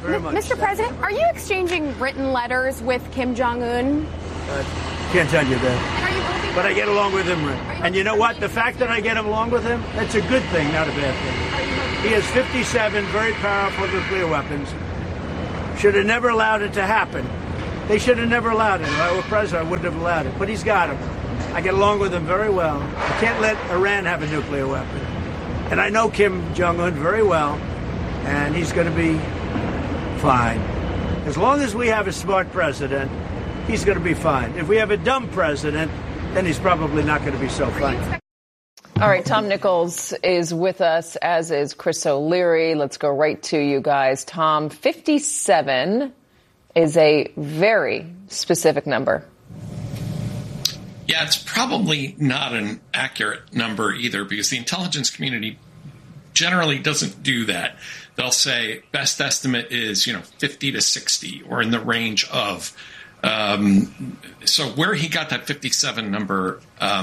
very much. Mr. President, are you exchanging written letters with Kim Jong-un? Can't tell you that. But I get along with him. And you know what? The fact that I get along with him, that's a good thing, not a bad thing. He has 57 very powerful nuclear weapons. Should have never allowed it to happen. They should have never allowed it. If I were president, I wouldn't have allowed it. But he's got them. I get along with him very well. I can't let Iran have a nuclear weapon. And I know Kim Jong-un very well, and he's going to be fine. As long as we have a smart president, he's going to be fine. If we have a dumb president, then he's probably not going to be so fine. All right, Tom Nichols is with us, as is Chris O'Leary. Let's go right to you guys. Tom, 57 is a very specific number. Yeah, it's probably not an accurate number either, because the intelligence community generally doesn't do that. They'll say best estimate is, 50 to 60 or in the range of. So where he got that 57 number,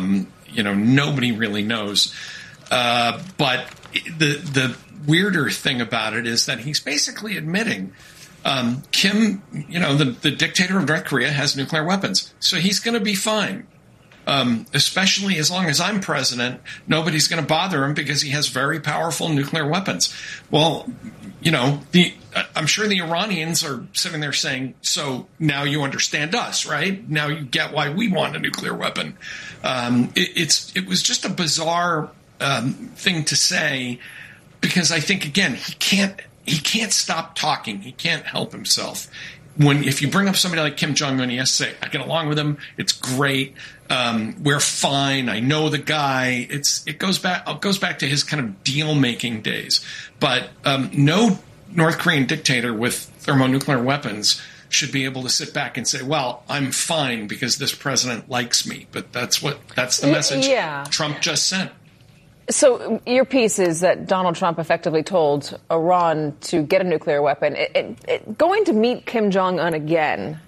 nobody really knows. But the weirder thing about it is that he's basically admitting Kim, the dictator of North Korea, has nuclear weapons. So he's going to be fine. Especially as long as I'm president, nobody's going to bother him because he has very powerful nuclear weapons. Well, I'm sure the Iranians are sitting there saying, so now you understand us, right? Now you get why we want a nuclear weapon. It was just a bizarre thing to say, because I think, again, he can't stop talking. He can't help himself. If you bring up somebody like Kim Jong-un, he has to say, I get along with him. It's great. We're fine. I know the guy. It goes back to his kind of deal-making days. But no North Korean dictator with thermonuclear weapons should be able to sit back and say, well, I'm fine because this president likes me. But that's the message Trump just sent. So your piece is that Donald Trump effectively told Iran to get a nuclear weapon. Going to meet Kim Jong-un again,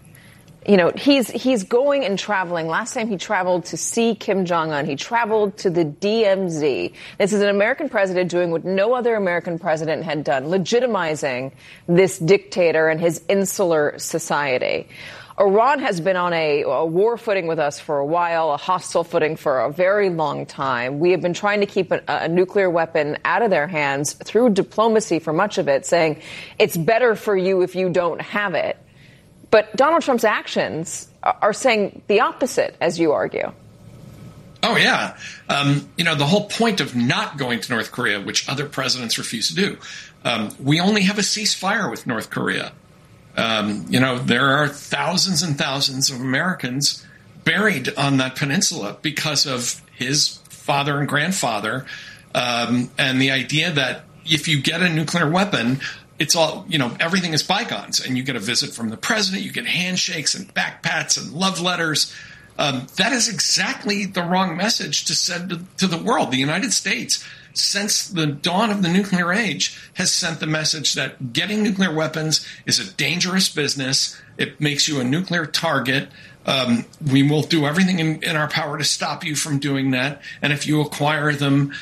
he's going and traveling. Last time he traveled to see Kim Jong-un, he traveled to the DMZ. This is an American president doing what no other American president had done, legitimizing this dictator and his insular society. Iran has been on a war footing with us for a while, a hostile footing for a very long time. We have been trying to keep a nuclear weapon out of their hands through diplomacy for much of it, saying it's better for you if you don't have it. But Donald Trump's actions are saying the opposite, as you argue. Oh, yeah. The whole point of not going to North Korea, which other presidents refuse to do, we only have a ceasefire with North Korea. There are thousands and thousands of Americans buried on that peninsula because of his father and grandfather. And the idea that if you get a nuclear weapon, it's all, everything is bygones. And you get a visit from the president, you get handshakes and backpats and love letters. That is exactly the wrong message to send to the world. The United States, since the dawn of the nuclear age, has sent the message that getting nuclear weapons is a dangerous business. It makes you a nuclear target. We will do everything in our power to stop you from doing that. And if you acquire them,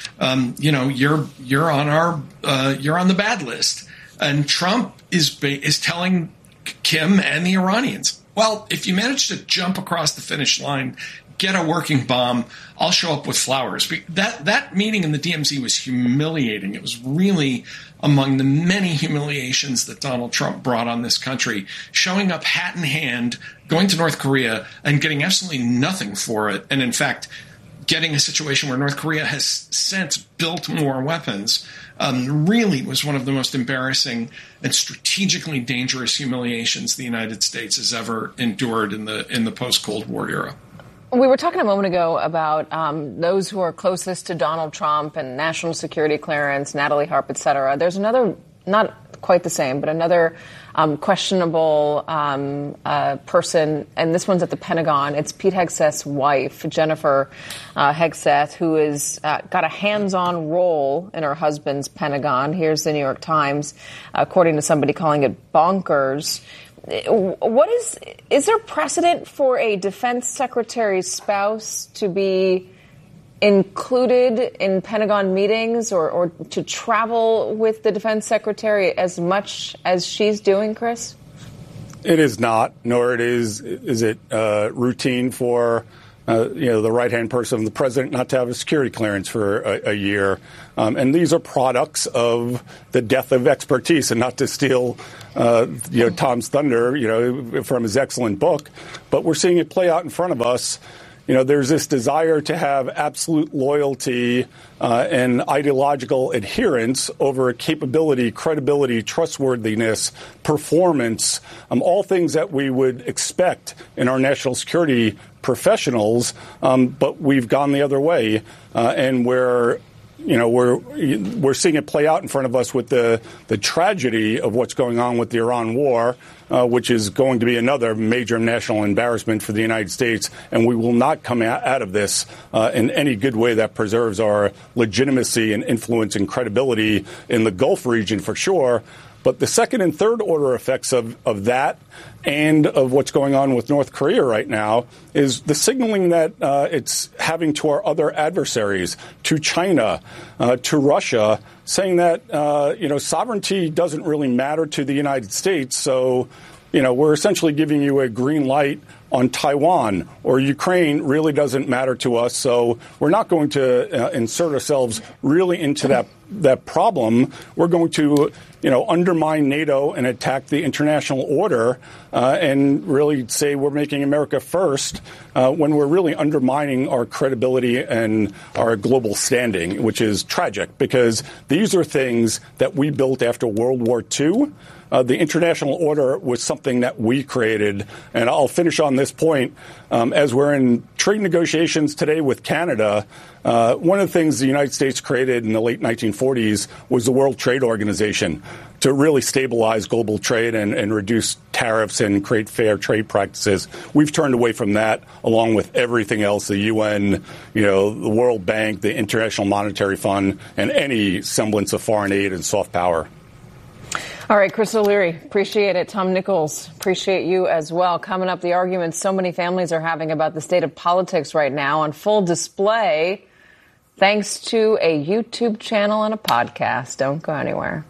you're on the bad list. And Trump is telling Kim and the Iranians, well, if you manage to jump across the finish line, get a working bomb, I'll show up with flowers. That meeting in the DMZ was humiliating. It was really among the many humiliations that Donald Trump brought on this country, showing up hat in hand, going to North Korea and getting absolutely nothing for it. And in fact, getting a situation where North Korea has since built more weapons really was one of the most embarrassing and strategically dangerous humiliations the United States has ever endured in the post-Cold War era. We were talking a moment ago about those who are closest to Donald Trump and national security clearance, Natalie Harp, et cetera. There's another, not quite the same, but another questionable person, and this one's at the Pentagon. It's Pete Hegseth's wife, Jennifer Hegseth, who has got a hands-on role in her husband's Pentagon. Here's the New York Times, according to somebody calling it bonkers. What is there precedent for a defense secretary's spouse to be included in Pentagon meetings or to travel with the defense secretary as much as she's doing, Chris? It is not, nor is it routine for the right-hand person of the president not to have a security clearance for a year. And these are products of the death of expertise, and not to steal Tom's thunder, from his excellent book. But we're seeing it play out in front of us. There's this desire to have absolute loyalty and ideological adherence over capability, credibility, trustworthiness, performance, all things that we would expect in our national security professionals. But we've gone the other way, and we're seeing it play out in front of us with the tragedy of what's going on with the Iran war, which is going to be another major national embarrassment for the United States. And we will not come out of this in any good way that preserves our legitimacy and influence and credibility in the Gulf region for sure. But the second and third order effects of that and of what's going on with North Korea right now is the signaling that it's having to our other adversaries, to China, to Russia, saying that, sovereignty doesn't really matter to the United States. So, we're essentially giving you a green light on Taiwan, or Ukraine really doesn't matter to us. So we're not going to insert ourselves really into that problem. We're going to, undermine NATO and attack the international order and really say we're making America first when we're really undermining our credibility and our global standing, which is tragic because these are things that we built after World War II. The international order was something that we created. And I'll finish on this point. As we're in trade negotiations today with Canada, one of the things the United States created in the late 1940s was the World Trade Organization to really stabilize global trade and reduce tariffs and create fair trade practices. We've turned away from that along with everything else, the UN, the World Bank, the International Monetary Fund, and any semblance of foreign aid and soft power. All right, Chris O'Leary, appreciate it. Tom Nichols, appreciate you as well. Coming up, the arguments so many families are having about the state of politics right now on full display thanks to a YouTube channel and a podcast. Don't go anywhere.